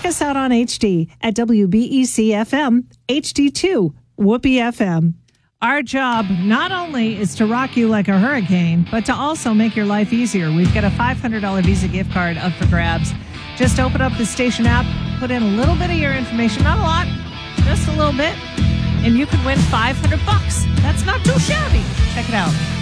Check us out on HD at WBEC FM, HD2, Whoopee FM. Our job not only is to rock you like a hurricane, but to also make your life easier. We've got a $500 Visa gift card up for grabs. Just open up the station app, put in a little bit of your information, not a lot, just a little bit, and you can win $500. That's not too shabby. Check it out.